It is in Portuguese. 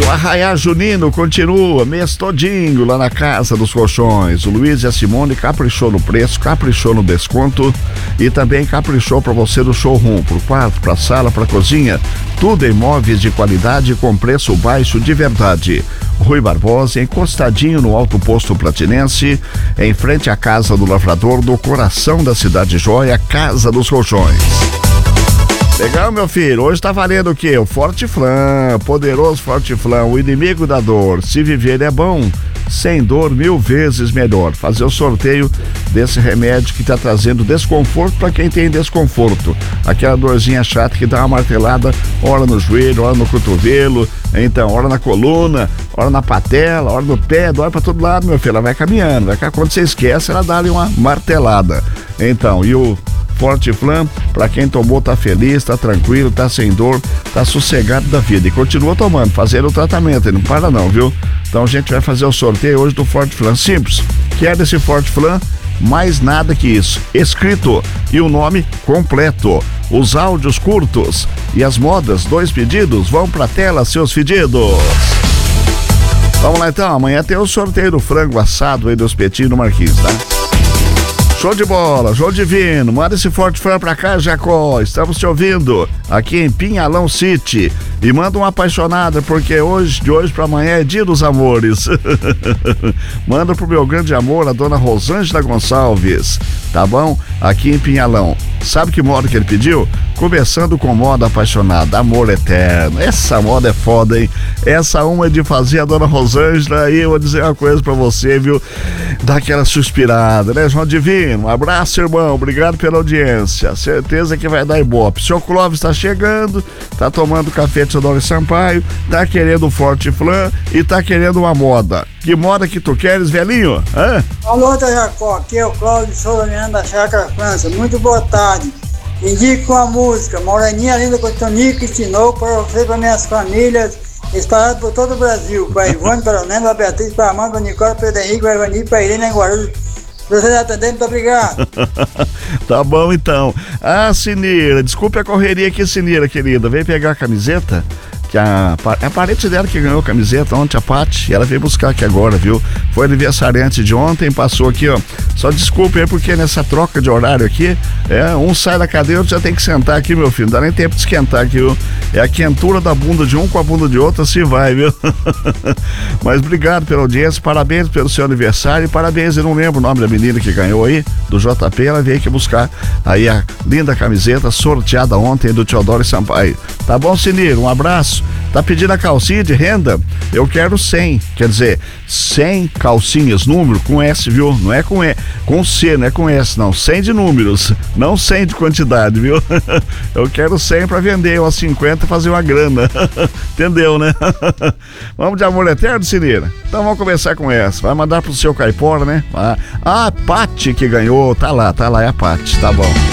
O Arraiá Junino continua mês todinho lá na Casa dos Colchões. O Luiz e a Simone caprichou no preço, caprichou no desconto e também caprichou para você no showroom, pro quarto, pra sala, pra cozinha. Tudo em móveis de qualidade com preço baixo de verdade. Rui Barbosa, encostadinho no Alto Posto Platinense, em frente à Casa do Lavrador, do coração da cidade joia, Casa dos Colchões. Legal, meu filho, hoje tá valendo o quê? O Forte Flan, poderoso Forte Flan, o inimigo da dor. Se viver é bom, sem dor 1000 vezes melhor. Fazer o sorteio desse remédio que tá trazendo desconforto para quem tem desconforto. Aquela dorzinha chata que dá uma martelada, ora no joelho, ora no cotovelo, então, ora na coluna, ora na patela, ora no pé, dói pra todo lado, meu filho. Ela vai caminhando, quando você esquece, ela dá-lhe uma martelada. Então, e o Forte Flan, pra quem tomou, tá feliz, tá tranquilo, tá sem dor, tá sossegado da vida e continua tomando, fazendo o tratamento, ele não para não, viu? Então a gente vai fazer o sorteio hoje do Forte Flan. Simples, quer desse Forte Flan? Mais nada que isso, escrito e o nome completo, os áudios curtos e as modas, 2 pedidos, vão pra tela seus pedidos. Vamos lá então, amanhã tem o sorteio do frango assado aí do espetinho do Marquinhos, tá? Show de bola, show divino, manda esse Forte Flan pra cá, Jacó, estamos te ouvindo aqui em Pinhalão City e manda uma apaixonada, porque de hoje pra amanhã é dia dos amores. Manda pro meu grande amor, a dona Rosângela Gonçalves, tá bom? Aqui em Pinhalão. Sabe que moda que ele pediu? Começando com moda apaixonada, amor eterno. Essa moda é foda, hein? Essa uma é de fazer a dona Rosângela, aí eu vou dizer uma coisa pra você, viu? Dá aquela suspirada, né, João Divino? Um abraço, irmão, obrigado pela audiência. Certeza que vai dar ibope. Seu Clóvis tá chegando, tá tomando café de Teodoro Sampaio, tá querendo um Forte Flan e tá querendo uma moda. Que moda que tu queres, velhinho? Hã? Alô, Jacó, aqui é o Cláudio Souza da Chácara França. Muito boa tarde. Indico a música Moreninha Linda com Tonico e Tinoco para você e para minhas famílias, espalhadas por todo o Brasil. Para Ivone, para Neno, para Beatriz, para Amanda, para Nicole, para Pedro Henrique, para Ivani, para Irene, em Guarulhos. Você já atendendo, muito obrigado. Tá bom então. Ah, Sinira, desculpe a correria aqui, Sinira, querida. Vem pegar a camiseta. Que é a parente dela que ganhou a camiseta ontem, a Paty, ela veio buscar aqui agora, viu? Foi aniversariante de ontem, passou aqui, ó. Só desculpe aí, porque nessa troca de horário aqui, um sai da cadeira, outro já tem que sentar aqui, meu filho, não dá nem tempo de esquentar aqui, viu? É a quentura da bunda de um com a bunda de outro, assim vai, viu? Mas obrigado pela audiência, parabéns pelo seu aniversário e parabéns, eu não lembro o nome da menina que ganhou aí, do JP, ela veio aqui buscar aí a linda camiseta sorteada ontem do Teodoro Sampaio. Tá bom, Sinir? Um abraço. Tá pedindo a calcinha de renda? Eu quero 100, quer dizer, 100 calcinhas, número com S, viu? Não é com E, com C, não é com S, não. 100 de números, não 100 de quantidade, viu? Eu quero 100 pra vender umas 50 e fazer uma grana. Entendeu, né? Vamos de amor eterno, Cineira? Então vamos começar com essa. Vai mandar pro seu Caipora, né? A Paty que ganhou, tá lá, é a Paty, tá bom.